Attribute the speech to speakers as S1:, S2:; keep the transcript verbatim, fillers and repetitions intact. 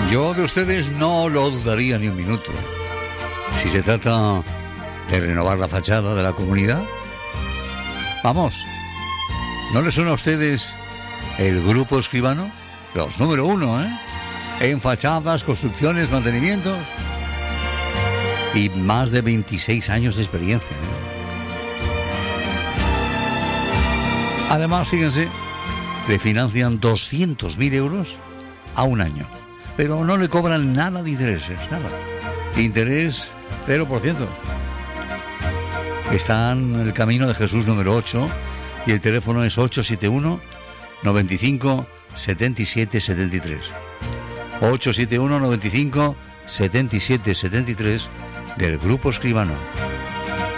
S1: Yo de ustedes no lo dudaría ni un minuto. Si se trata de renovar la fachada de la comunidad, vamos, ¿no les suena a ustedes el Grupo Escribano? Los número uno, ¿eh? En fachadas, construcciones, mantenimientos. Y más de veintiséis años de experiencia, ¿eh? Además, fíjense, le financian doscientos mil euros a un año. Pero no le cobran nada de intereses, nada. Interés cero por ciento. Están en el Camino de Jesús número ocho y el teléfono es ocho siete uno, noventa y cinco, setenta y siete setenta y tres. ocho siete uno, noventa y cinco, setenta y siete setenta y tres del Grupo Escribano.